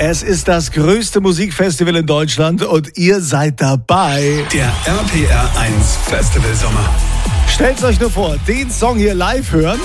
Es ist das größte Musikfestival in Deutschland und ihr seid dabei. Der RPR 1 Festival Sommer. Stellt euch nur vor, den Song hier live hören.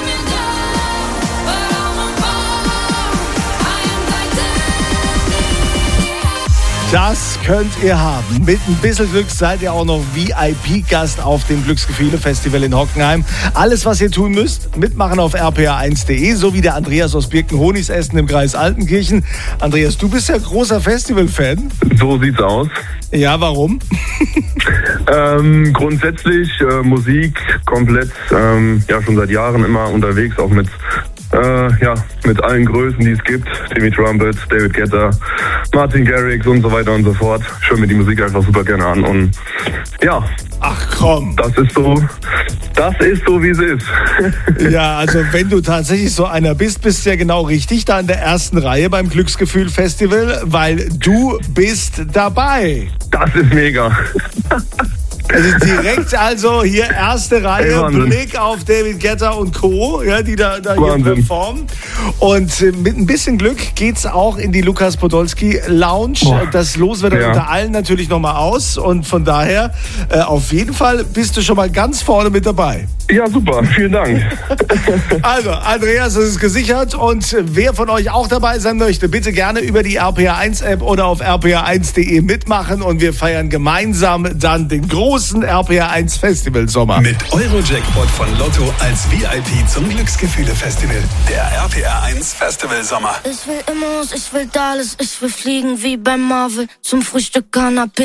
Das könnt ihr haben. Mit ein bisschen Glück seid ihr auch noch VIP-Gast auf dem Glücksgefühle-Festival in Hockenheim. Alles, was ihr tun müsst, mitmachen auf rpr1.de, so wie der Andreas aus Birkenhonigs-Essen im Kreis Altenkirchen. Andreas, du bist ja großer Festival-Fan. So sieht's aus. Ja, warum? Grundsätzlich Musik komplett, schon seit Jahren immer unterwegs, auch mit allen Größen, die es gibt. Timmy Trumpet, David Guetta, Martin Garrix und so weiter und so fort. Ich höre mir die Musik einfach super gerne an und ja. Ach komm. Das ist so, wie es ist. Ja, also wenn du tatsächlich so einer bist du ja genau richtig da in der ersten Reihe beim Glücksgefühl-Festival, weil du bist dabei. Das ist mega. Also direkt hier erste Reihe, Blick auf David Guetta und Co., ja, die da hier performen. Und mit ein bisschen Glück geht's auch in die Lukas Podolski Lounge. Das Los wird dann unter allen natürlich nochmal aus. Und von daher, auf jeden Fall bist du schon mal ganz vorne mit dabei. Ja, super. Vielen Dank. Also, Andreas, das ist gesichert. Und wer von euch auch dabei sein möchte, bitte gerne über die RPR1-App oder auf rpr1.de mitmachen. Und wir feiern gemeinsam dann den großen RPR1 Festival Sommer. Mit Eurojackpot von Lotto als VIP zum Glücksgefühle-Festival. Der RPR1 Festival Sommer. Ich will Immos, ich will Dallas, ich will fliegen wie bei Marvel. Zum Frühstück Canapé.